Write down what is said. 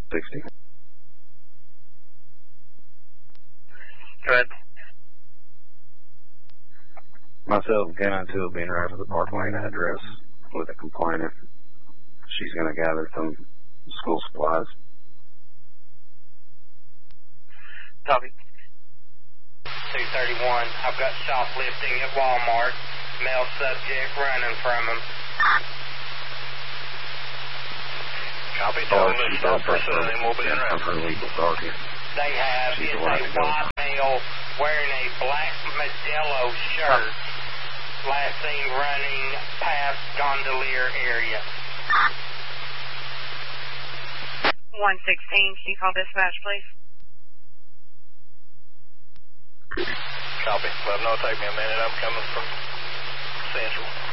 60. Go ahead. Myself and K92 will be in right to the Park Lane address with a complainant. She's going to gather some school supplies. Copy. 231. I've got shoplifting at Walmart. Male subject running from him. Copy. Tell them to stop pursuing him. We'll be in right. They have is a white male wearing a black Modelo shirt. Last seen running past Gondolier area. 116, can you call dispatch, please? Copy. Well, no, take me a minute. I'm coming from Central.